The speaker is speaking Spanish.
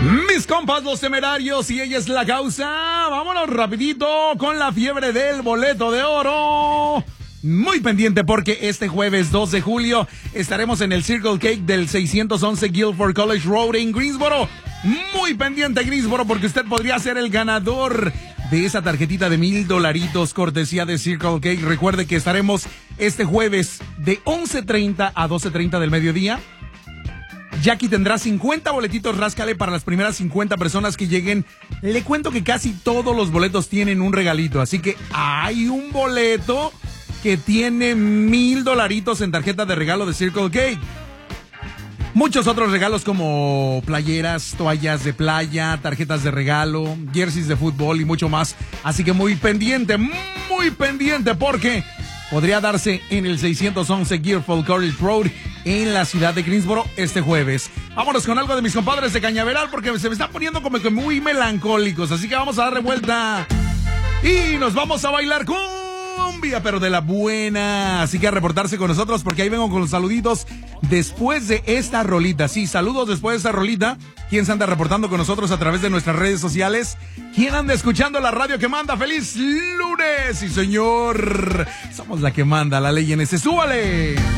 Mis compas los temerarios y ella es la causa. Vámonos rapidito con la fiebre del boleto de oro. Muy pendiente porque este jueves 2 de julio estaremos en el Circle K del 611 Guilford College Road en Greensboro. Muy pendiente Greensboro porque usted podría ser el ganador de esa tarjetita de $1,000 cortesía de Circle K. Recuerde que estaremos este jueves de 11:30 a 12:30 del mediodía. Jackie tendrá 50 boletitos, ráscale para las primeras 50 personas que lleguen. Le cuento que casi todos los boletos tienen un regalito, así que hay un boleto que tiene $1,000 en tarjeta de regalo de Circle K. Muchos otros regalos como playeras, toallas de playa, tarjetas de regalo, jerseys de fútbol y mucho más. Así que muy pendiente porque podría darse en el 611 Guilford College Road en la ciudad de Greensboro este jueves. Vámonos con algo de mis compadres de Cañaveral porque se me están poniendo como que muy melancólicos. Así que vamos a darle vuelta y nos vamos a bailar cumbia, pero de la buena. Así que a reportarse con nosotros porque ahí vengo con los saluditos después de esta rolita. Sí, saludos después de esta rolita. ¿Quién se anda reportando con nosotros a través de nuestras redes sociales? ¿Quién anda escuchando la radio que manda? ¡Feliz lunes! Sí, señor. Somos la que manda la ley en ese. ¡Súbale!